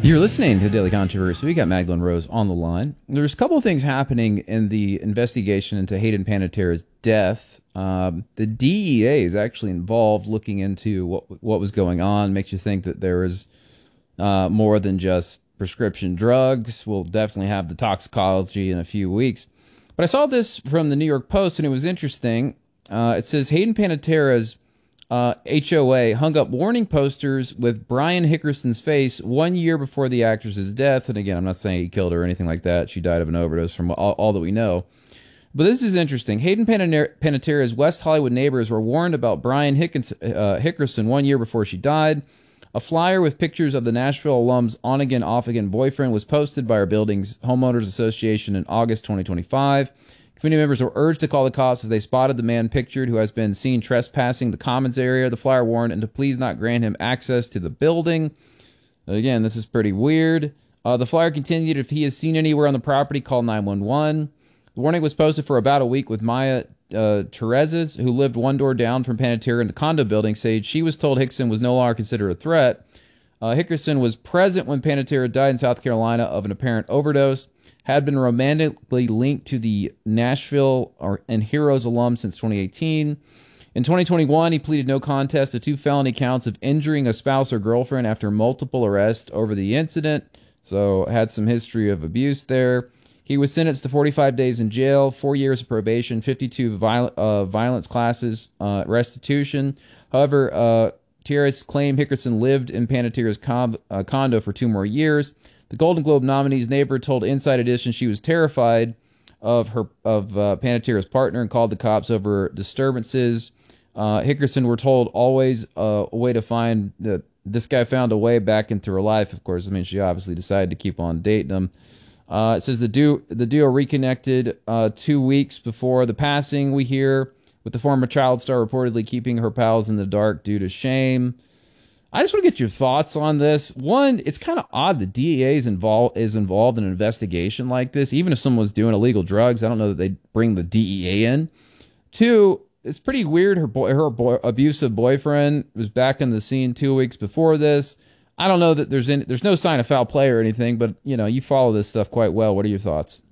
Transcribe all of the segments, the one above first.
You're listening to Daily Controversy. We got Magdalene Rose on the line. There's a couple of things happening in the investigation into Hayden Panettiere's death. The DEA is actually involved, looking into what was going on. Makes you think that there is more than just prescription drugs. We'll definitely have the toxicology in a few weeks. But I saw this from the New York Post, and it was interesting. It says Hayden Panettiere's HOA hung up warning posters with Brian Hickerson's face 1 year before the actress's death. And again, I'm not saying he killed her or anything like that. She died of an overdose from all that we know. But this is interesting. Hayden Panettiere's West Hollywood neighbors were warned about Brian Hickerson 1 year before she died. A flyer with pictures of the Nashville alum's on-again, off-again boyfriend was posted by our building's homeowners association in August 2025. Community members were urged to call the cops if they spotted the man pictured who has been seen trespassing the commons area. The flyer warned and to please not grant him access to the building. Again, this is pretty weird. The flyer continued, if he is seen anywhere on the property, call 911. The warning was posted for about a week with Maya Terezes, who lived one door down from Panettiere in the condo building, said she was told Hickerson was no longer considered a threat. Hickerson was present when Panettiere died in South Carolina of an apparent overdose, had been romantically linked to the Nashville and Heroes alum since 2018. In 2021, he pleaded no contest to 2 felony counts of injuring a spouse or girlfriend after multiple arrests over the incident, so had some history of abuse there. He was sentenced to 45 days in jail, 4 years of probation, 52 violence classes, restitution. However, Tierras claimed Hickerson lived in Panettiere's condo for 2 more years. The Golden Globe nominee's neighbor told Inside Edition she was terrified of Panettiere's partner and called the cops over disturbances. Hickerson, we're told, always a way to find that this guy found a way back into her life. Of course, I mean, she obviously decided to keep on dating him. It says the duo reconnected 2 weeks before the passing, we hear, with the former child star reportedly keeping her pals in the dark due to shame. I just want to get your thoughts on this. One, it's kind of odd the DEA is involved in an investigation like this. Even if someone was doing illegal drugs, I don't know that they'd bring the DEA in. Two, it's pretty weird. Her abusive boyfriend was back in the scene 2 weeks before this. I don't know that there's no sign of foul play or anything, but you follow this stuff quite well. What are your thoughts?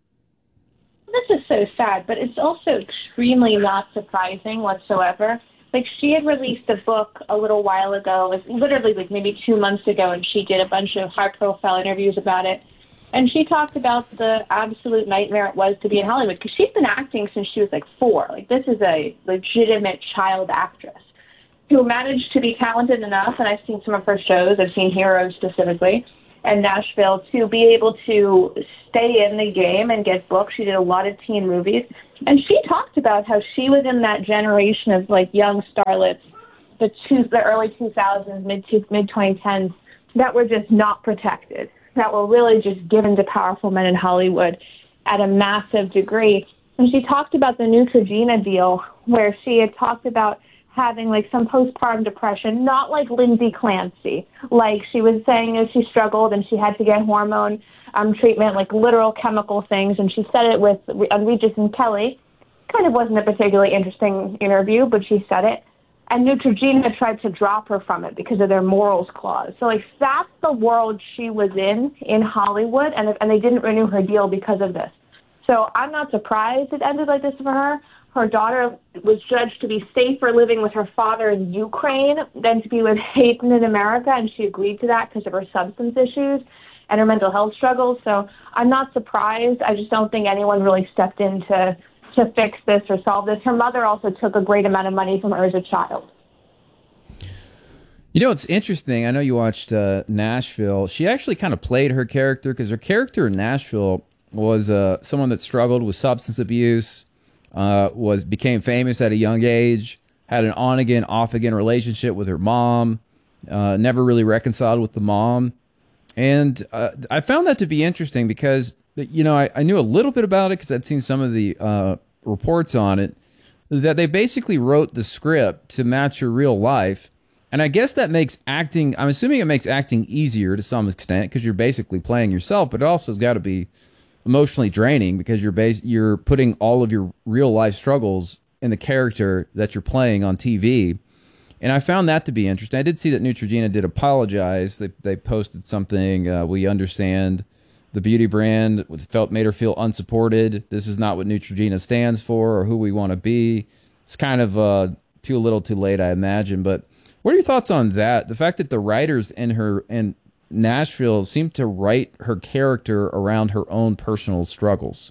This is so sad, but it's also extremely not surprising whatsoever. Like, she had released a book a little while ago, literally like maybe 2 months ago, and she did a bunch of high-profile interviews about it. And she talked about the absolute nightmare it was to be in Hollywood, because she's been acting since she was like 4. Like, this is a legitimate child actress who managed to be talented enough, and I've seen some of her shows, I've seen Heroes specifically, and Nashville, to be able to stay in the game and get booked. She did a lot of teen movies. And she talked about how she was in that generation of, like, young starlets, the early 2000s, mid-2010s, that were just not protected, that were really just given to powerful men in Hollywood at a massive degree. And she talked about the Neutrogena deal, where she had talked about having, like, some postpartum depression, not like Lindsay Clancy. Like, she was saying she struggled and she had to get hormone treatment, like literal chemical things, and she said it on Regis and Kelly. Kind of wasn't a particularly interesting interview, but she said it. And Neutrogena tried to drop her from it because of their morals clause. So, like, that's the world she was in Hollywood, and they didn't renew her deal because of this. So I'm not surprised it ended like this for her. Her daughter was judged to be safer living with her father in Ukraine than to be with Hayden in America, and she agreed to that because of her substance issues and her mental health struggles. So I'm not surprised. I just don't think anyone really stepped in to fix this or solve this. Her mother also took a great amount of money from her as a child. It's interesting. I know you watched Nashville. She actually kind of played her character, because her character in Nashville was someone that struggled with substance abuse, became famous at a young age, had an on-again, off-again relationship with her mom, never really reconciled with the mom. And I found that to be interesting because, I knew a little bit about it because I'd seen some of the reports on it, that they basically wrote the script to match her real life. And I guess that makes acting, I'm assuming it makes acting easier to some extent because you're basically playing yourself, but it also has got to be emotionally draining because you're putting all of your real life struggles in the character that you're playing on TV. And I found that to be interesting. I did see that Neutrogena did apologize. They posted something. We understand the beauty brand made her feel unsupported. This is not what Neutrogena stands for or who we want to be. It's kind of too little too late, I imagine. But what are your thoughts on that? The fact that the writers in Nashville seem to write her character around her own personal struggles.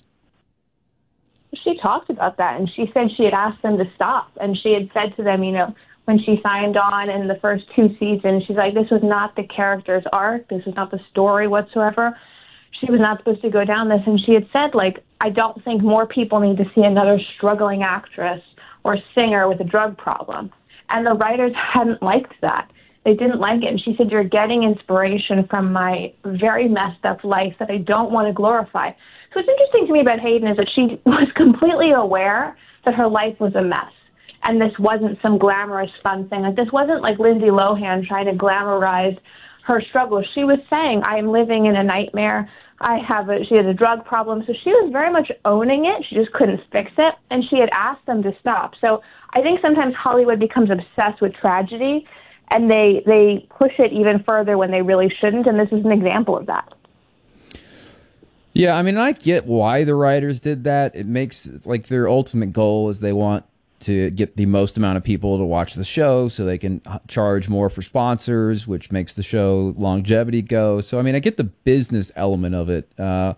She talked about that, and she said she had asked them to stop, and she had said to them, when she signed on in the first 2 seasons, she's like, this was not the character's arc. This was not the story whatsoever. She was not supposed to go down this. And she had said, I don't think more people need to see another struggling actress or singer with a drug problem. And the writers hadn't liked that. They didn't like it. And she said, you're getting inspiration from my very messed up life that I don't want to glorify. So what's interesting to me about Hayden is that she was completely aware that her life was a mess. And this wasn't some glamorous fun thing. This wasn't like Lindsay Lohan trying to glamorize her struggles. She was saying, I am living in a nightmare. She had a drug problem. So she was very much owning it. She just couldn't fix it. And she had asked them to stop. So I think sometimes Hollywood becomes obsessed with tragedy, and they push it even further when they really shouldn't. And this is an example of that. Yeah, I mean, I get why the writers did that. It makes their ultimate goal is they want to get the most amount of people to watch the show so they can charge more for sponsors, which makes the show longevity go. So, I mean, I get the business element of it.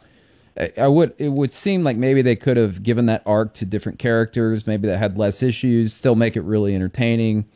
It would seem like maybe they could have given that arc to different characters, maybe that had less issues, still make it really entertaining.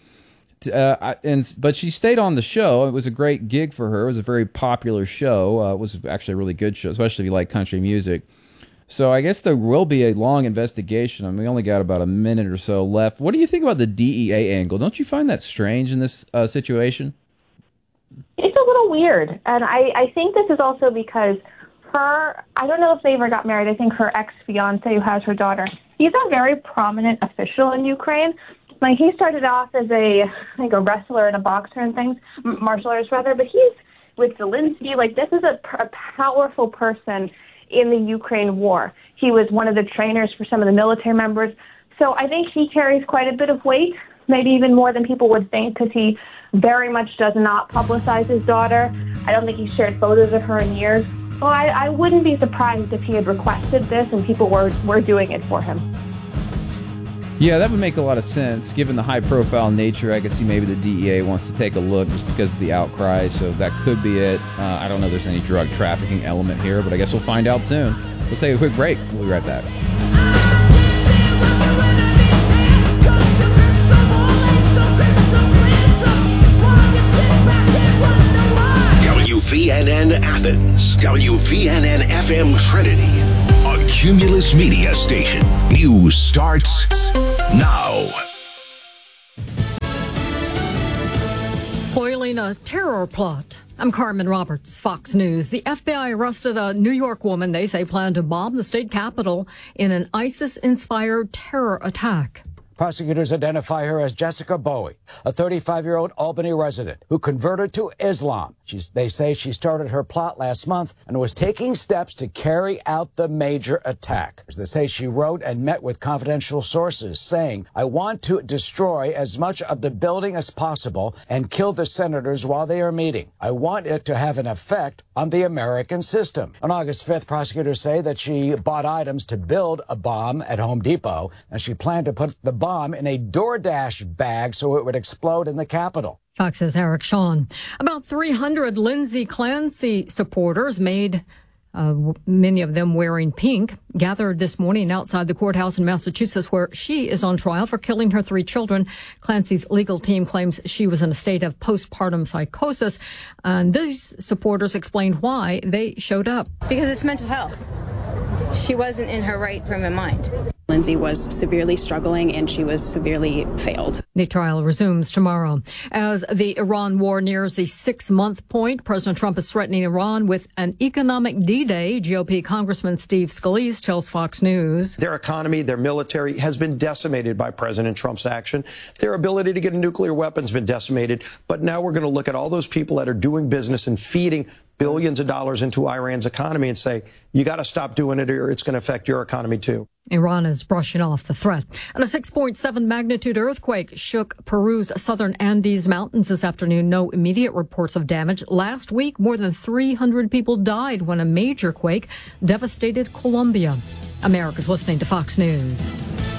But she stayed on the show. It was a great gig for her. It was a very popular show. It was actually a really good show, especially if you like country music. So I guess there will be a long investigation. I mean, we only got about a minute or so left. What do you think about the DEA angle? Don't you find that strange in this situation? It's a little weird. And I think this is also because I don't know if they ever got married. I think her ex-fiance who has her daughter, he's a very prominent official in Ukraine. He started off as a wrestler and a boxer and things, martial artist rather, but he's with Zelensky. This is a powerful person in the Ukraine war. He was one of the trainers for some of the military members. So I think he carries quite a bit of weight, maybe even more than people would think, because he very much does not publicize his daughter. I don't think he shared photos of her in years. Well, I wouldn't be surprised if he had requested this and people were doing it for him. Yeah, that would make a lot of sense. Given the high-profile nature, I could see maybe the DEA wants to take a look just because of the outcry, so that could be it. I don't know if there's any drug trafficking element here, but I guess we'll find out soon. Let's take a quick break. We'll be right back. WVNN Athens, WVNN FM Trinity, a Cumulus Media station. News starts now. Foiling a terror plot. I'm Carmen Roberts, Fox News. The FBI arrested a New York woman they say planned to bomb the state capitol in an ISIS-inspired terror attack. Prosecutors identify her as Jessica Bowie, a 35-year-old Albany resident who converted to Islam. They say she started her plot last month and was taking steps to carry out the major attack. They say she wrote and met with confidential sources saying, I want to destroy as much of the building as possible and kill the senators while they are meeting. I want it to have an effect on the American system. On August 5th, prosecutors say that she bought items to build a bomb at Home Depot, and she planned to put the bomb in a DoorDash bag so it would explode in the Capitol. Fox's Eric Shawn. About 300 Lindsay Clancy supporters many of them wearing pink, gathered this morning outside the courthouse in Massachusetts where she is on trial for killing her 3 children. Clancy's legal team claims she was in a state of postpartum psychosis. And these supporters explained why they showed up. Because it's mental health. She wasn't in her right frame of mind. Lindsay was severely struggling and she was severely failed. The trial resumes tomorrow. As the Iran war nears the 6-month point, President Trump is threatening Iran with an economic D-Day. GOP Congressman Steve Scalise tells Fox News. Their economy, their military has been decimated by President Trump's action. Their ability to get a nuclear weapon has been decimated. But now we're going to look at all those people that are doing business and feeding billions of dollars into Iran's economy and say, you got to stop doing it or it's going to affect your economy too. Iran is brushing off the threat. And a 6.7 magnitude earthquake shook Peru's southern Andes Mountains this afternoon. No immediate reports of damage. Last week, more than 300 people died when a major quake devastated Colombia. America's listening to Fox News.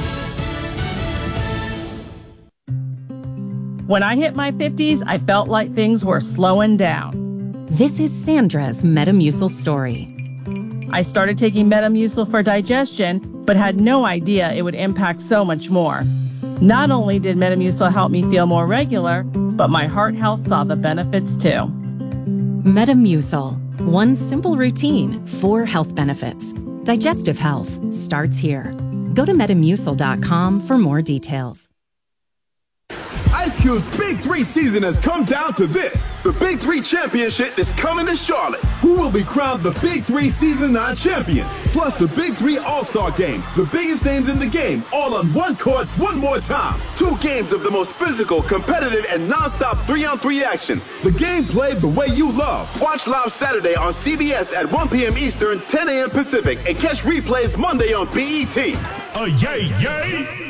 When I hit my 50s, I felt like things were slowing down. This is Sandra's Metamucil story. I started taking Metamucil for digestion, but had no idea it would impact so much more. Not only did Metamucil help me feel more regular, but my heart health saw the benefits too. Metamucil. One simple routine, 4 health benefits. Digestive health starts here. Go to Metamucil.com for more details. Ice Cube's Big 3 season has come down to this. The Big 3 Championship is coming to Charlotte. Who will be crowned the Big 3 Season 9 champion? Plus the Big 3 All-Star Game. The biggest names in the game, all on one court, one more time. 2 games of the most physical, competitive, and non-stop 3-on-3 action. The game played the way you love. Watch live Saturday on CBS at 1 p.m. Eastern, 10 a.m. Pacific, and catch replays Monday on BET. Yay, yay!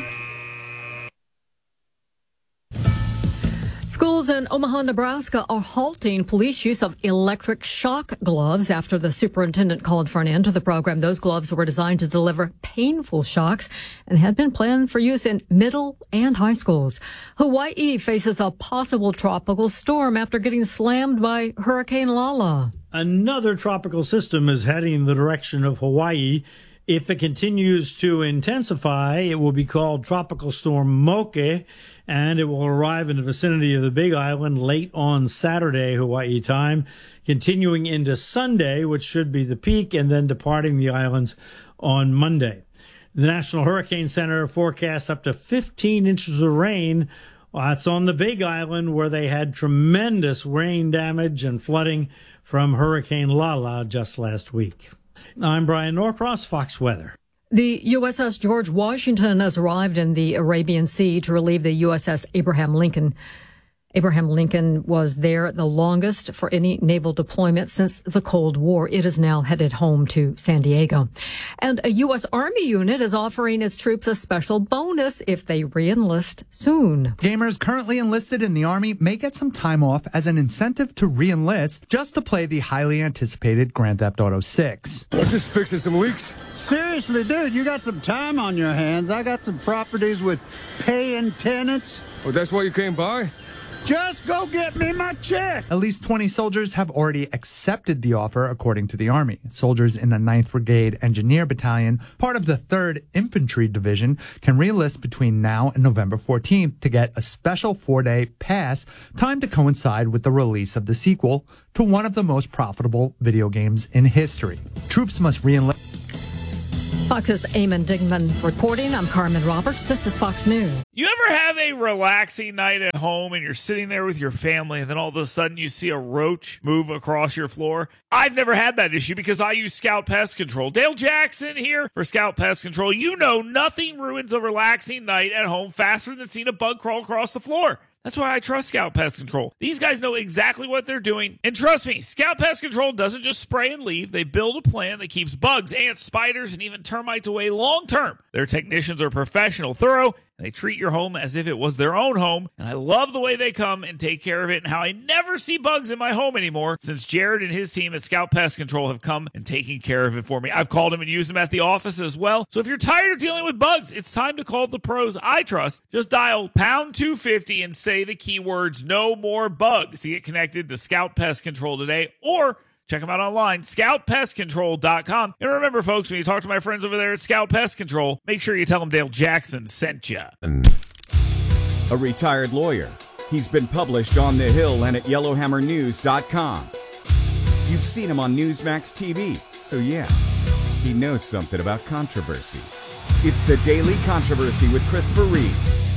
Schools in Omaha, Nebraska are halting police use of electric shock gloves after the superintendent called for an end to the program. Those gloves were designed to deliver painful shocks and had been planned for use in middle and high schools. Hawaii faces a possible tropical storm after getting slammed by Hurricane Lala. Another tropical system is heading in the direction of Hawaii. If it continues to intensify, it will be called Tropical Storm Moke, and it will arrive in the vicinity of the Big Island late on Saturday, Hawaii time, continuing into Sunday, which should be the peak, and then departing the islands on Monday. The National Hurricane Center forecasts up to 15 inches of rain. That's on the Big Island, where they had tremendous rain damage and flooding from Hurricane Lala just last week. I'm Brian Norcross, Fox Weather. The USS George Washington has arrived in the Arabian Sea to relieve the USS Abraham Lincoln. Abraham Lincoln was there the longest for any naval deployment since the Cold War. It is now headed home to San Diego. And a U.S. Army unit is offering its troops a special bonus if they re-enlist soon. Gamers currently enlisted in the Army may get some time off as an incentive to re-enlist just to play the highly anticipated Grand Theft Auto 6. I'm just fixing some leaks. Seriously, dude, you got some time on your hands. I got some properties with paying tenants. Oh, that's why you came by? Just go get me my check. At least 20 soldiers have already accepted the offer, according to the Army. Soldiers in the 9th Brigade Engineer Battalion, part of the 3rd Infantry Division, can re-enlist between now and November 14th to get a special 4-day pass, timed to coincide with the release of the sequel to one of the most profitable video games in history. Troops must re-enlist. Fox's Eamon Digman reporting. I'm Carmen Roberts. This is Fox News. You ever have a relaxing night at home and you're sitting there with your family and then all of a sudden you see a roach move across your floor? I've never had that issue because I use Scout Pest Control. Dale Jackson here for Scout Pest Control. You know nothing ruins a relaxing night at home faster than seeing a bug crawl across the floor. That's why I trust Scout Pest Control. These guys know exactly what they're doing. And trust me, Scout Pest Control doesn't just spray and leave. They build a plan that keeps bugs, ants, spiders, and even termites away long term. Their technicians are professional, thorough, and they treat your home as if it was their own home. And I love the way they come and take care of it and how I never see bugs in my home anymore since Jared and his team at Scout Pest Control have come and taken care of it for me. I've called them and used them at the office as well. So if you're tired of dealing with bugs, it's time to call the pros I trust. Just dial pound 250 and say the keywords "no more bugs" to get connected to Scout Pest Control today, or check them out online, scoutpestcontrol.com. And remember, folks, when you talk to my friends over there at Scout Pest Control, make sure you tell them Dale Jackson sent you. A retired lawyer. He's been published on The Hill and at YellowhammerNews.com. You've seen him on Newsmax TV, so yeah, he knows something about controversy. It's the Daily Controversy with Christopher Reed.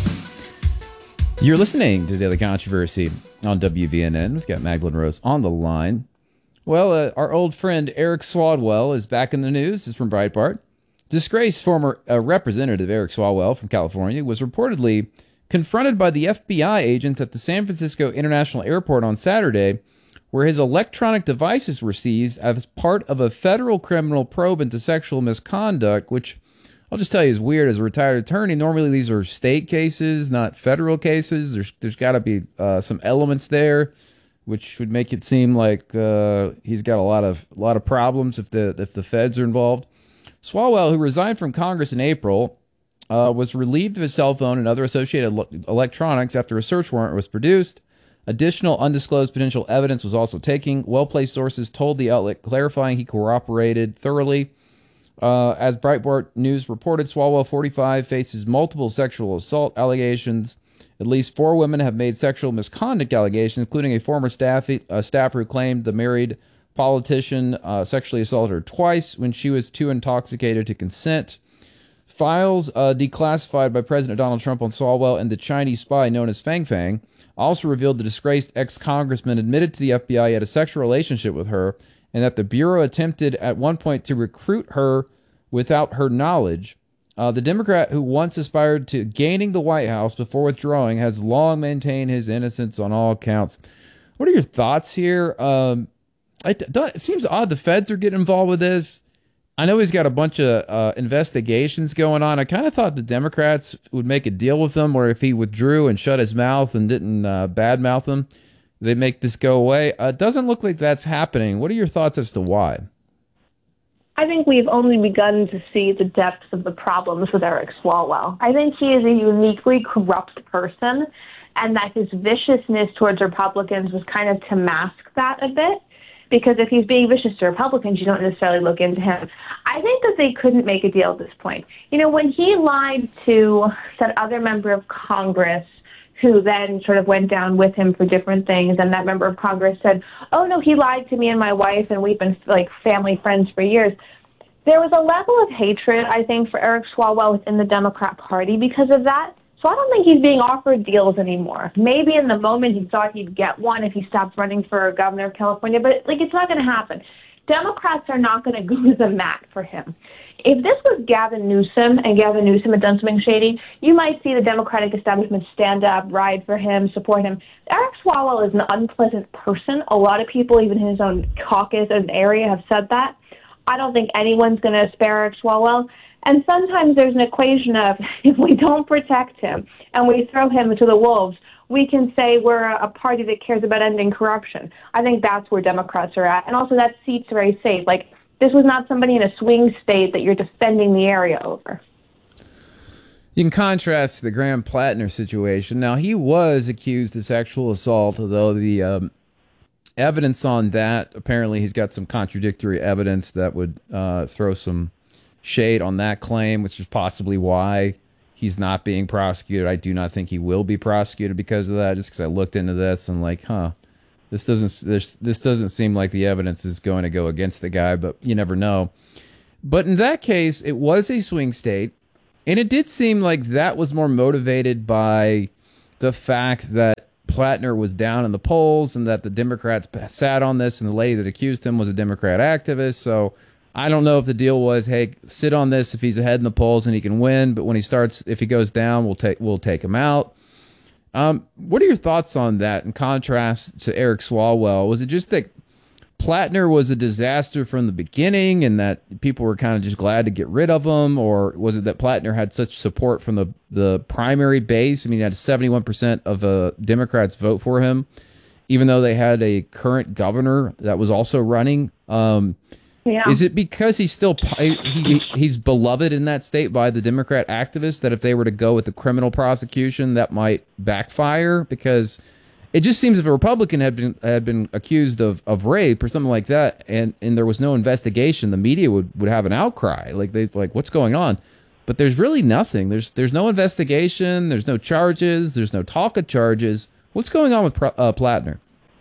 You're listening to Daily Controversy on WVNN. We've got Magdalene Rose on the line. Well, our old friend Eric Swalwell is back in the news. This is from Breitbart. Disgraced former Representative Eric Swalwell from California was reportedly confronted by the FBI agents at the San Francisco International Airport on Saturday where his electronic devices were seized as part of a federal criminal probe into sexual misconduct, which I'll just tell you is weird. As a retired attorney, normally these are state cases, not federal cases. There's got to be some elements there, which would make it seem like he's got a lot of problems if the feds are involved. Swalwell, who resigned from Congress in April, was relieved of his cell phone and other associated electronics after a search warrant was produced. Additional undisclosed potential evidence was also taken. Well-placed sources told the outlet, clarifying he cooperated thoroughly. As Breitbart News reported, Swalwell, 45, faces multiple sexual assault allegations. At least 4 women have made sexual misconduct allegations, including a former staffer who claimed the married politician sexually assaulted her twice when she was too intoxicated to consent. Files declassified by President Donald Trump on Swalwell and the Chinese spy known as Fang Fang also revealed the disgraced ex-congressman admitted to the FBI he had a sexual relationship with her, and that the Bureau attempted at one point to recruit her without her knowledge. The Democrat who once aspired to gaining the White House before withdrawing has long maintained his innocence on all counts. What are your thoughts here? It seems odd the feds are getting involved with this. I know he's got a bunch of investigations going on. I kind of thought the Democrats would make a deal with him where if he withdrew and shut his mouth and didn't badmouth him, they make this go away. It doesn't look like that's happening. What are your thoughts as to why? I think we've only begun to see the depths of the problems with Eric Swalwell. I think he is a uniquely corrupt person, and that his viciousness towards Republicans was kind of to mask that a bit. Because if he's being vicious to Republicans, you don't necessarily look into him. I think that they couldn't make a deal at this point. You know, when he lied to that other member of Congress who then sort of went down with him for different things, and that member of Congress said, oh, no, he lied to me and my wife, and we've been, like, family friends for years. There was a level of hatred, I think, for Eric Swalwell within the Democrat Party because of that. So I don't think he's being offered deals anymore. Maybe in the moment he thought he'd get one if he stopped running for governor of California, but like it's not going to happen. Democrats are not going to go to the mat for him. If this was Gavin Newsom and Gavin Newsom had done something shady, you might see the Democratic establishment stand up, ride for him, support him. Eric Swalwell is an unpleasant person. A lot of people, even in his own caucus and area, have said that. I don't think anyone's going to spare Eric Swalwell. And sometimes there's an equation of if we don't protect him and we throw him to the wolves, we can say we're a party that cares about ending corruption. I think that's where Democrats are at. And also that seat's very safe. Like, this was not somebody in a swing state that you're defending the area over. You can contrast the Graham Plattner situation. Now, he was accused of sexual assault, although the evidence on that, apparently he's got some contradictory evidence that would throw some shade on that claim, which is possibly why he's not being prosecuted. I do not think he will be prosecuted because of that, just because I looked into this and like, this doesn't seem like the evidence is going to go against the guy, but you never know. But in that case, it was a swing state, and it did seem like that was more motivated by the fact that Plattner was down in the polls and that the Democrats sat on this, and the lady that accused him was a Democrat activist, so I don't know if the deal was, hey, sit on this if he's ahead in the polls and he can win, but when he starts, if he goes down, we'll take him out. What are your thoughts on that in contrast to Eric Swalwell? Was it just that Plattner was a disaster from the beginning and that people were kind of just glad to get rid of him, or was it that Plattner had such support from the primary base? I mean, he had 71% of Democrats vote for him, even though they had a current governor that was also running. Yeah. Is it because he's still he's beloved in that state by the Democrat activists that if they were to go with the criminal prosecution, that might backfire? Because it just seems if a Republican had been accused of rape or something like that, and there was no investigation, the media would have an outcry, like what's going on? But there's really nothing. There's no investigation. There's no charges. There's no talk of charges. What's going on with Plattner?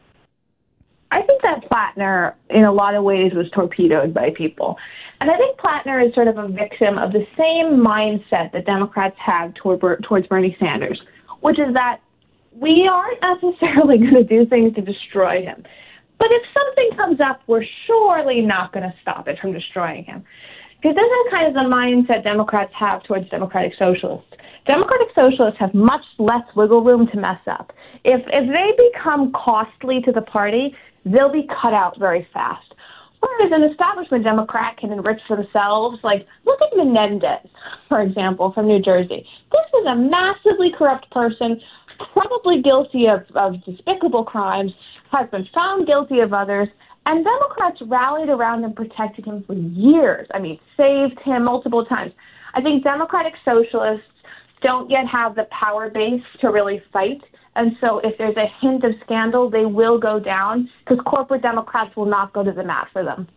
I think that Plattner, in a lot of ways, was torpedoed by people. And I think Plattner is sort of a victim of the same mindset that Democrats have towards Bernie Sanders, which is that we aren't necessarily going to do things to destroy him. But if something comes up, we're surely not going to stop it from destroying him. Because this is kind of the mindset Democrats have towards Democratic Socialists. Democratic Socialists have much less wiggle room to mess up. If they become costly to the party, they'll be cut out very fast. Whereas an establishment Democrat can enrich themselves. Like, look at Menendez, for example, from New Jersey. This was a massively corrupt person, probably guilty of despicable crimes, has been found guilty of others, and Democrats rallied around and protected him for years. I mean, saved him multiple times. I think Democratic socialists don't yet have the power base to really fight. And so if there's a hint of scandal, they will go down because corporate Democrats will not go to the mat for them.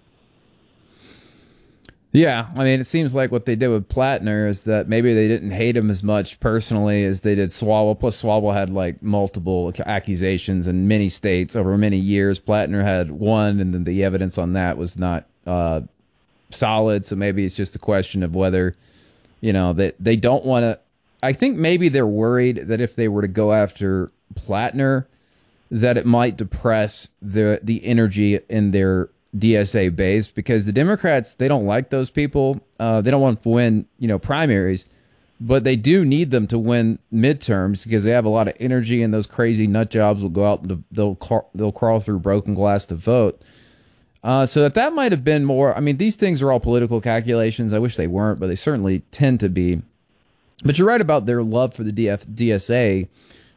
Yeah, I mean, it seems like what they did with Plattner is that maybe they didn't hate him as much personally as they did Swalwell. Plus, Swalwell had like multiple accusations in many states over many years. Plattner had one, and then the evidence on that was not solid. So maybe it's just a question of whether, that they don't want to. I think maybe they're worried that if they were to go after Plattner, that it might depress the energy in their DSA base, because the Democrats, they don't like those people. They don't want to win, primaries, but they do need them to win midterms because they have a lot of energy, and those crazy nut jobs will go out and they'll crawl through broken glass to vote. So that might have been more. I mean, these things are all political calculations. I wish they weren't, but they certainly tend to be. But you're right about their love for the DSA.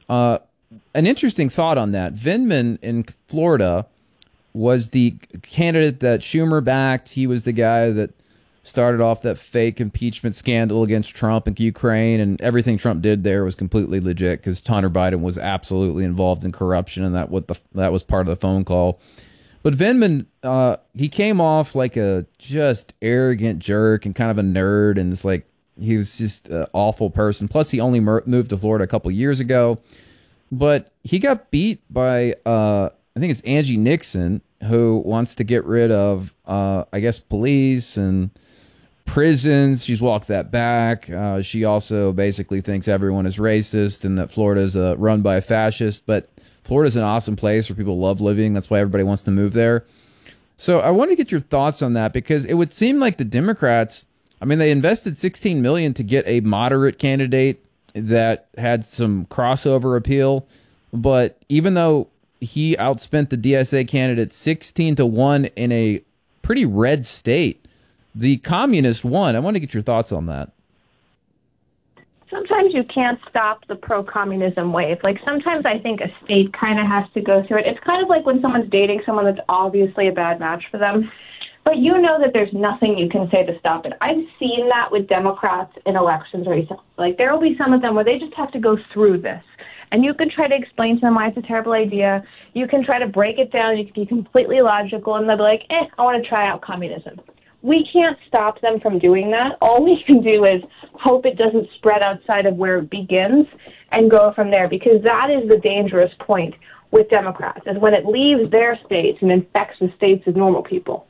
An interesting thought on that. Vindman in Florida was the candidate that Schumer backed. He was the guy that started off that fake impeachment scandal against Trump and Ukraine, and everything Trump did there was completely legit because Hunter Biden was absolutely involved in corruption, and that was part of the phone call. But Vindman, he came off like a just arrogant jerk and kind of a nerd, and it's like, he was just an awful person. Plus, he only moved to Florida a couple years ago. But he got beat by, I think it's Angie Nixon, who wants to get rid of, police and prisons. She's walked that back. She also basically thinks everyone is racist and that Florida is run by a fascist. But Florida's an awesome place where people love living. That's why everybody wants to move there. So I want to get your thoughts on that, because it would seem like the Democrats, I mean, they invested $16 million to get a moderate candidate that had some crossover appeal. But even though he outspent the DSA candidate 16-1 in a pretty red state, the communist won. I want to get your thoughts on that. Sometimes you can't stop the pro-communism wave. Like, sometimes I think a state kind of has to go through it. It's kind of like when someone's dating someone that's obviously a bad match for them. But you know that there's nothing you can say to stop it. I've seen that with Democrats in elections recently. Like, there will be some of them where they just have to go through this. And you can try to explain to them why it's a terrible idea. You can try to break it down. You can be completely logical, and they'll be like, I want to try out communism. We can't stop them from doing that. All we can do is hope it doesn't spread outside of where it begins and go from there, because that is the dangerous point with Democrats, is when it leaves their states and infects the states of normal people.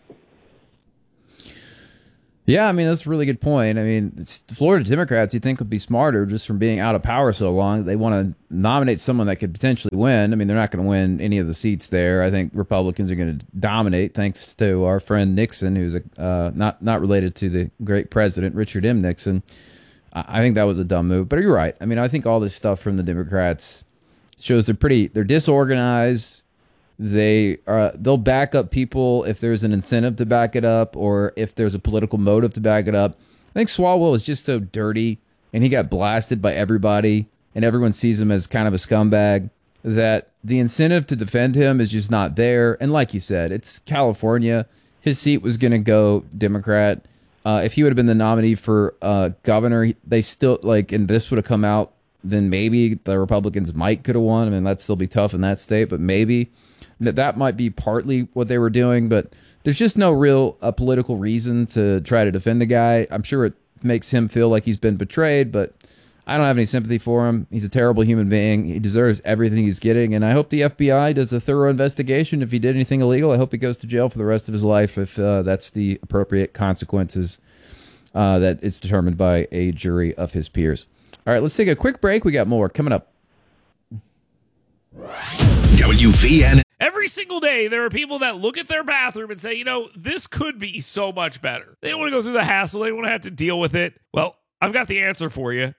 Yeah, I mean, that's a really good point. I mean, the Florida Democrats, you think, would be smarter just from being out of power so long. They want to nominate someone that could potentially win. I mean, they're not going to win any of the seats there. I think Republicans are going to dominate, thanks to our friend Nixon, who's not related to the great president, Richard M. Nixon. I think that was a dumb move. But you're right. I mean, I think all this stuff from the Democrats shows they're disorganized. They'll back up people if there's an incentive to back it up, or if there's a political motive to back it up. I think Swalwell is just so dirty, and he got blasted by everybody, and everyone sees him as kind of a scumbag, that the incentive to defend him is just not there. And like you said, it's California. His seat was going to go Democrat. If he would have been the nominee for governor, they still, and this would have come out, then maybe the Republicans could have won. I mean, that'd still be tough in that state, but maybe. That might be partly what they were doing, but there's just no real political reason to try to defend the guy. I'm sure it makes him feel like he's been betrayed, but I don't have any sympathy for him. He's a terrible human being. He deserves everything he's getting, and I hope the FBI does a thorough investigation. If he did anything illegal, I hope he goes to jail for the rest of his life if that's the appropriate consequences that it's determined by a jury of his peers. All right, let's take a quick break. We got more coming up. WVN. Every single day, there are people that look at their bathroom and say, this could be so much better. They don't want to go through the hassle. They don't want to have to deal with it. Well, I've got the answer for you.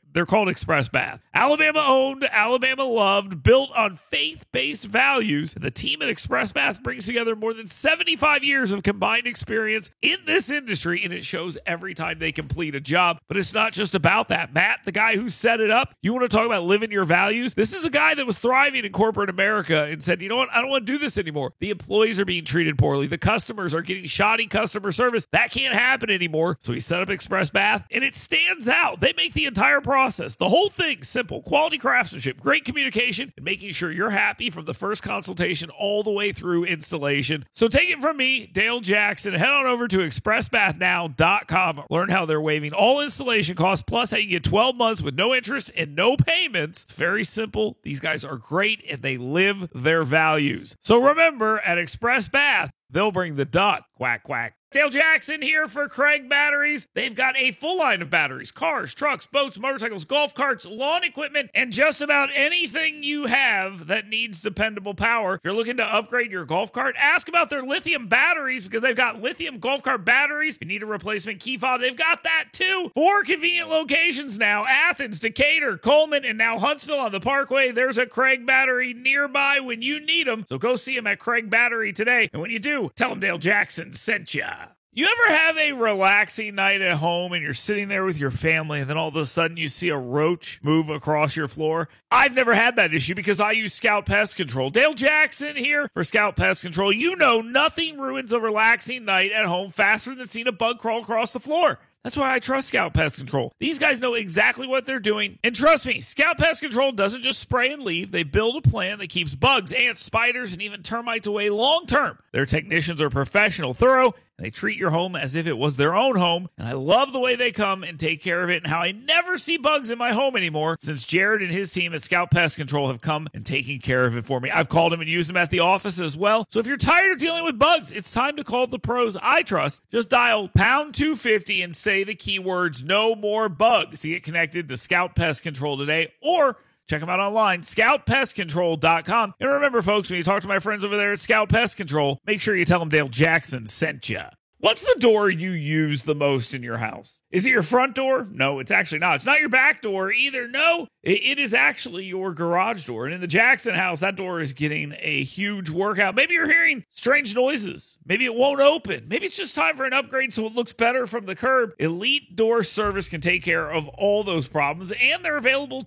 They're called Express Bath. Alabama owned, Alabama loved, built on faith-based values. And the team at Express Bath brings together more than 75 years of combined experience in this industry, and it shows every time they complete a job. But it's not just about that. Matt, the guy who set it up, you want to talk about living your values? This is a guy that was thriving in corporate America and said, you know what? I don't want to do this anymore. The employees are being treated poorly. The customers are getting shoddy customer service. That can't happen anymore. So he set up Express Bath, and it stands out. They make the entire process, the whole thing, simple. Quality craftsmanship, great communication, and making sure you're happy from the first consultation all the way through installation. So take it from me, Dale Jackson. Head on over to expressbathnow.com. Learn how they're waiving all installation costs, plus how you get 12 months with no interest and no payments. It's very simple. These guys are great, and they live their values. So remember, at Express Bath, they'll bring the duck. Quack, quack. Dale Jackson here for Craig Batteries. They've got a full line of batteries, cars, trucks, boats, motorcycles, golf carts, lawn equipment, and just about anything you have that needs dependable power. If you're looking to upgrade your golf cart, ask about their lithium batteries because they've got lithium golf cart batteries. If you need a replacement key fob, they've got that too. 4 convenient locations now: Athens, Decatur, Coleman, and now Huntsville on the Parkway. There's a Craig Battery nearby when you need them. So go see them at Craig Battery today. And when you do, tell them Dale Jackson sent ya. You ever have a relaxing night at home and you're sitting there with your family and then all of a sudden you see a roach move across your floor? I've never had that issue because I use Scout Pest Control. Dale Jackson here for Scout Pest Control. You know nothing ruins a relaxing night at home faster than seeing a bug crawl across the floor. That's why I trust Scout Pest Control. These guys know exactly what they're doing. And trust me, Scout Pest Control doesn't just spray and leave. They build a plan that keeps bugs, ants, spiders, and even termites away long term. Their technicians are professional, thorough, and they treat your home as if it was their own home. And I love the way they come and take care of it and how I never see bugs in my home anymore since Jared and his team at Scout Pest Control have come and taken care of it for me. I've called them and used them at the office as well. So if you're tired of dealing with bugs, it's time to call the pros I trust. Just dial pound 250 and say the keywords "no more bugs" to get connected to Scout Pest Control today, or check them out online, scoutpestcontrol.com. And remember, folks, when you talk to my friends over there at Scout Pest Control, make sure you tell them Dale Jackson sent you. What's the door you use the most in your house? Is it your front door? No, it's actually not. It's not your back door either. No, it is actually your garage door. And in the Jackson house, that door is getting a huge workout. Maybe you're hearing strange noises. Maybe it won't open. Maybe it's just time for an upgrade so it looks better from the curb. Elite Door Service can take care of all those problems, and they're available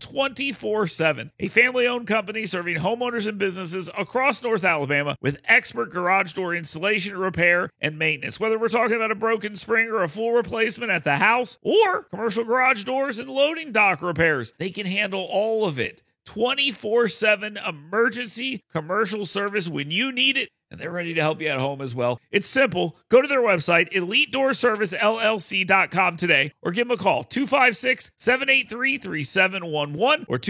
24/7. A family-owned company serving homeowners and businesses across North Alabama with expert garage door installation, repair, and maintenance. Whether we're talking about a broken spring or a full replacement at the house, or commercial garage doors and loading dock repairs, they can handle all of it. 24/7 emergency commercial service when you need it, and they're ready to help you at home as well. It's simple. Go to their website, EliteDoorServiceLLC.com today, or give them a call, 256-783-3711 or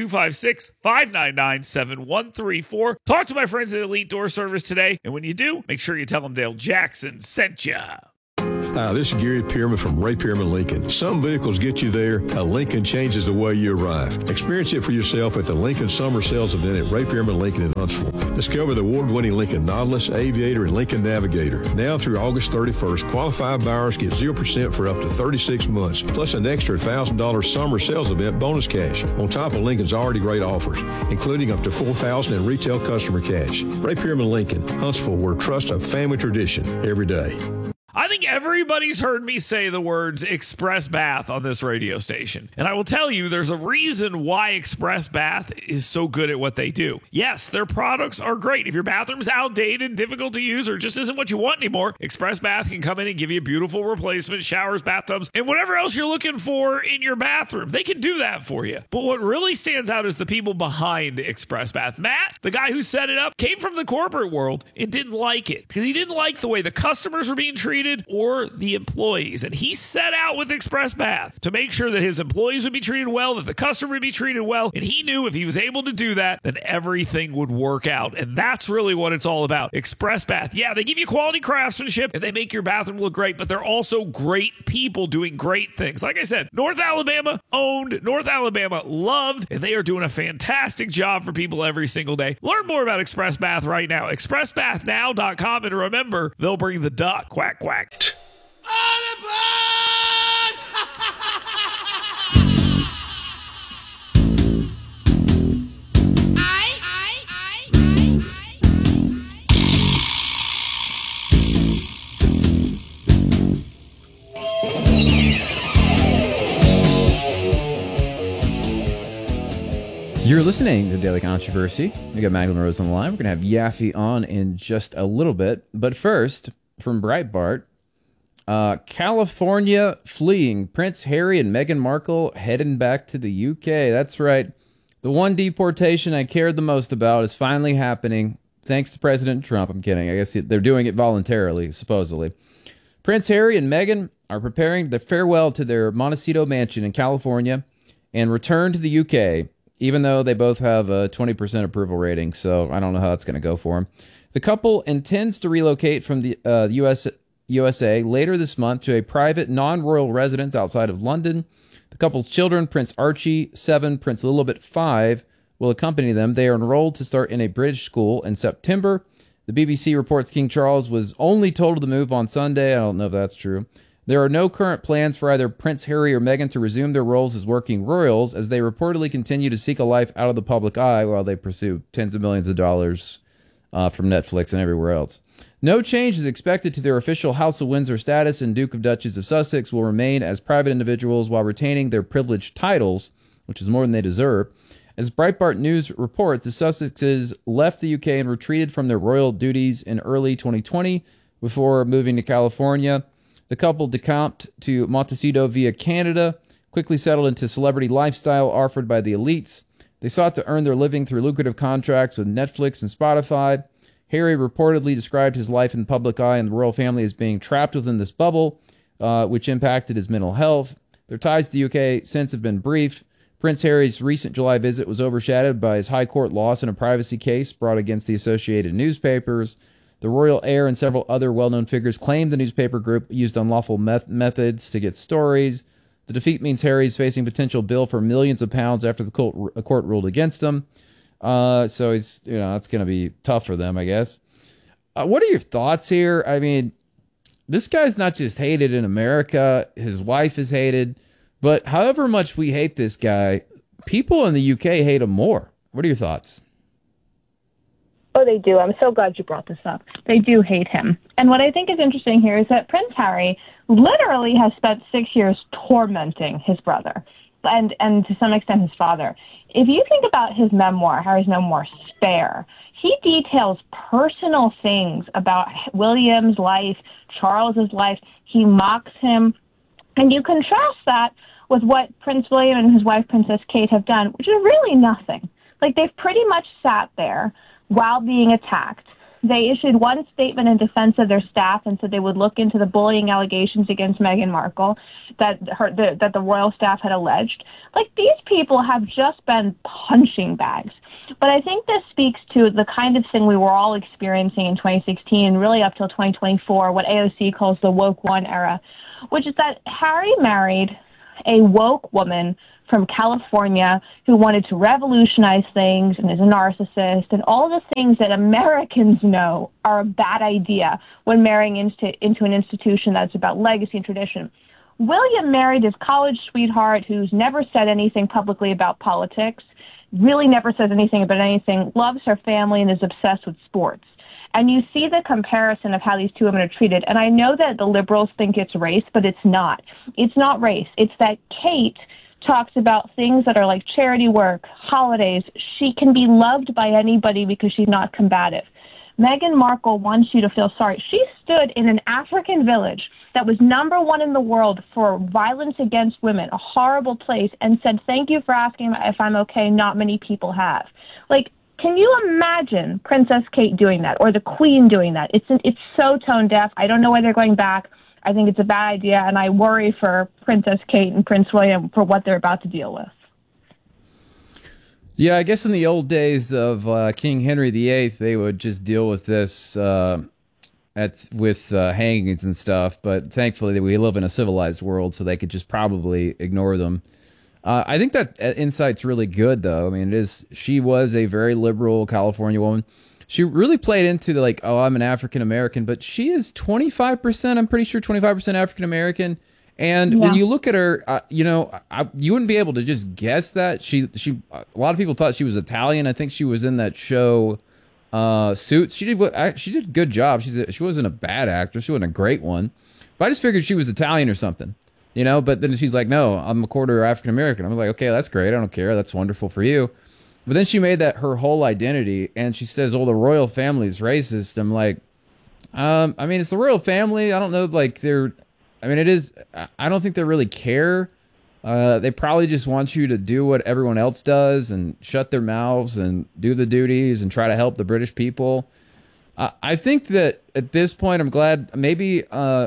256-599-7134. Talk to my friends at Elite Door Service today, and when you do, make sure you tell them Dale Jackson sent ya. Hi, this is Gary Pearman from Ray Pearman Lincoln. Some vehicles get you there. A Lincoln changes the way you arrive. Experience it for yourself at the Lincoln Summer Sales Event at Ray Pearman Lincoln in Huntsville. Discover the award-winning Lincoln Nautilus, Aviator, and Lincoln Navigator. Now through August 31st, qualified buyers get 0% for up to 36 months, plus an extra $1,000 Summer Sales Event bonus cash, on top of Lincoln's already great offers, including up to $4,000 in retail customer cash. Ray Pearman Lincoln, Huntsville, where trust a family tradition every day. I think everybody's heard me say the words Express Bath on this radio station. And I will tell you, there's a reason why Express Bath is so good at what they do. Yes, their products are great. If your bathroom's outdated, difficult to use, or just isn't what you want anymore, Express Bath can come in and give you a beautiful replacement, showers, bathtubs, and whatever else you're looking for in your bathroom. They can do that for you. But what really stands out is the people behind Express Bath. Matt, the guy who set it up, came from the corporate world and didn't like it because he didn't like the way the customers were being treated or the employees. And he set out with Express Bath to make sure that his employees would be treated well, that the customer would be treated well. And he knew if he was able to do that, then everything would work out. And that's really what it's all about. Express Bath. Yeah, they give you quality craftsmanship and they make your bathroom look great, but they're also great people doing great things. Like I said, North Alabama owned, North Alabama loved, and they are doing a fantastic job for people every single day. Learn more about Express Bath right now. ExpressBathNow.com. And remember, they'll bring the duck. Quack, quack. You're listening to Daily Controversy. We got Magdalene Rose on the line. We're going to have Yaffe on in just a little bit. But first, from Breitbart, California fleeing. Prince Harry and Meghan Markle heading back to the UK. That's right. The one deportation I cared the most about is finally happening, thanks to President Trump. I'm kidding. I guess they're doing it voluntarily, supposedly. Prince Harry and Meghan are preparing the farewell to their Montecito mansion in California and return to the UK, even though they both have a 20% approval rating. So I don't know how that's going to go for them. The couple intends to relocate from the USA later this month to a private non-royal residence outside of London. The couple's children, Prince Archie, 7, Prince Lilibet, 5, will accompany them. They are enrolled to start in a British school in September. The BBC reports King Charles was only told of the move on Sunday. I don't know if that's true. There are no current plans for either Prince Harry or Meghan to resume their roles as working royals, as they reportedly continue to seek a life out of the public eye while they pursue tens of millions of dollars from Netflix and everywhere else. No change is expected to their official House of Windsor status, and Duke of Duchess of Sussex will remain as private individuals while retaining their privileged titles, which is more than they deserve. As Breitbart News reports, the Sussexes left the UK and retreated from their royal duties in early 2020 before moving to California. The couple decamped to Montecito via Canada, quickly settled into celebrity lifestyle offered by the elites. They sought to earn their living through lucrative contracts with Netflix and Spotify. Harry reportedly described his life in the public eye and the royal family as being trapped within this bubble, which impacted his mental health. Their ties to the UK since have been brief. Prince Harry's recent July visit was overshadowed by his high court loss in a privacy case brought against the Associated Newspapers. The royal heir and several other well-known figures claimed the newspaper group used unlawful methods to get stories. The defeat means Harry's facing potential bill for millions of pounds after the court ruled against him. So he's, that's going to be tough for them, I guess. What are your thoughts here? I mean, this guy's not just hated in America. His wife is hated. But however much we hate this guy, people in the UK hate him more. What are your thoughts? Oh, they do. I'm so glad you brought this up. They do hate him. And what I think is interesting here is that Prince Harry literally has spent 6 years tormenting his brother and to some extent his father. If you think about his memoir, Harry's memoir, Spare, he details personal things about William's life, Charles's life. He mocks him. And you contrast that with what Prince William and his wife, Princess Kate, have done, which is really nothing. Like, they've pretty much sat there while being attacked. They issued one statement in defense of their staff and said they would look into the bullying allegations against Meghan Markle that the royal staff had alleged. Like, these people have just been punching bags. But I think this speaks to the kind of thing we were all experiencing in 2016 and really up till 2024, what AOC calls the woke one era, which is that Harry married a woke woman from California who wanted to revolutionize things and is a narcissist and all the things that Americans know are a bad idea when marrying into an institution that's about legacy and tradition. William married his college sweetheart who's never said anything publicly about politics, really never says anything about anything, loves her family, and is obsessed with sports. And you see the comparison of how these two women are treated. And I know that the liberals think it's race, but it's not. It's not race. It's that Kate talks about things that are like charity work, holidays. She can be loved by anybody because she's not combative. Meghan Markle wants you to feel sorry. She stood in an African village that was #1 in the world for violence against women, a horrible place, and said, "Thank you for asking if I'm okay. Not many people have." Like, can you imagine Princess Kate doing that or the Queen doing that? It's so tone deaf. I don't know why they're going back. I think it's a bad idea, and I worry for Princess Kate and Prince William for what they're about to deal with. Yeah, I guess in the old days of King Henry VIII, they would just deal with this with hangings and stuff. But thankfully, we live in a civilized world, so they could just probably ignore them. I think that insight's really good, though. I mean, she was a very liberal California woman. She really played into I'm an African American, but she is 25%. I'm pretty sure 25% African American. And when you look at her, you wouldn't be able to just guess that. She a lot of people thought she was Italian. I think she was in that show Suits. She did a good job. She wasn't a bad actress. She wasn't a great one, but I just figured she was Italian or something, But then she's like, "No, I'm a quarter African American." I was like, "Okay, that's great. I don't care. That's wonderful for you." But then she made that her whole identity, and she says, "Oh, the royal family's racist." I'm like, I mean, it's the royal family. I don't know, like it is. I don't think they really care. They probably just want you to do what everyone else does and shut their mouths and do the duties and try to help the British people. I think that at this point, I'm glad maybe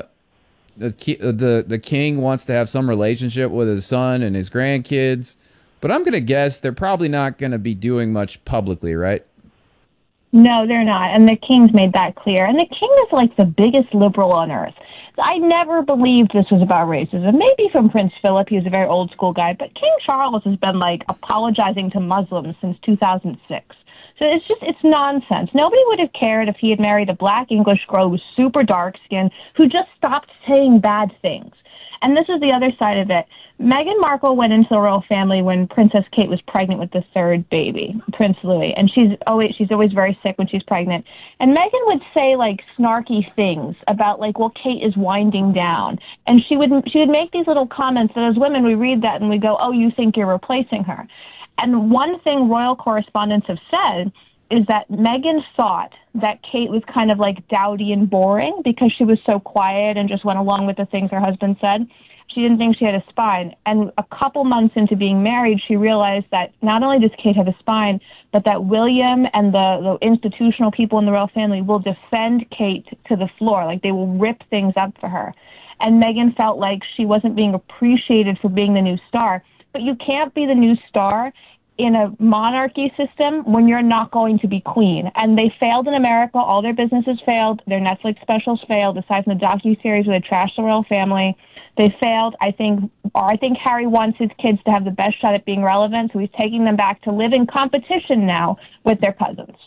the king wants to have some relationship with his son and his grandkids. But I'm going to guess they're probably not going to be doing much publicly, right? No, they're not. And the king's made that clear. And the king is like the biggest liberal on earth. I never believed this was about racism. Maybe from Prince Philip, he was a very old school guy. But King Charles has been like apologizing to Muslims since 2006. So it's nonsense. Nobody would have cared if he had married a black English girl who was super dark skinned, who just stopped saying bad things. And this is the other side of it. Meghan Markle went into the royal family when Princess Kate was pregnant with the third baby, Prince Louis, and she's always very sick when she's pregnant. And Meghan would say like snarky things about like, well, Kate is winding down, and she would make these little comments that as women we read that and we go, oh, you think you're replacing her. And one thing royal correspondents have said is that Meghan thought that Kate was kind of like dowdy and boring because she was so quiet and just went along with the things her husband said. She didn't think she had a spine. And a couple months into being married, she realized that not only does Kate have a spine, but that William and the institutional people in the royal family will defend Kate to the floor. Like they will rip things up for her. And Meghan felt like she wasn't being appreciated for being the new star. But you can't be the new star in a monarchy system when you're not going to be queen. And they failed in America. All their businesses failed. Their Netflix specials failed, aside from the docuseries where they trashed the royal family. They failed. I think Harry wants his kids to have the best shot at being relevant, so he's taking them back to live in competition now with their cousins.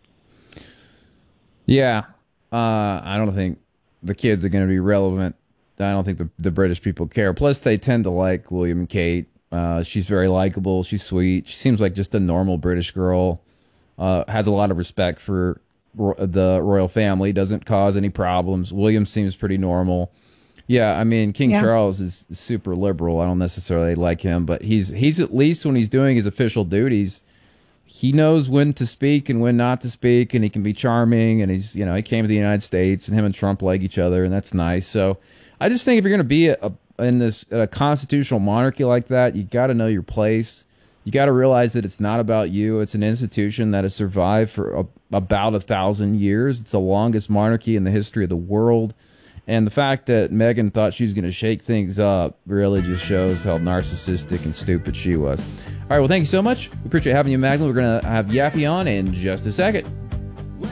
Yeah. I don't think the kids are going to be relevant. I don't think the British people care. Plus, they tend to like William and Kate. She's very likable. She's sweet. She seems like just a normal British girl. Has a lot of respect for the royal family. Doesn't cause any problems. William seems pretty normal. Yeah, I mean, King Charles is super liberal. I don't necessarily like him, but he's at least when he's doing his official duties, he knows when to speak and when not to speak, and he can be charming. And he came to the United States, and him and Trump like each other, and that's nice. So I just think if you're going to be in a constitutional monarchy like that, you got to know your place. You got to realize that it's not about you. It's an institution that has survived for about 1,000 years. It's the longest monarchy in the history of the world. And the fact that Meghan thought she was going to shake things up really just shows how narcissistic and stupid she was. All right, well, thank you so much. We appreciate having you, Magdalene. We're going to have Yaffe on in just a second.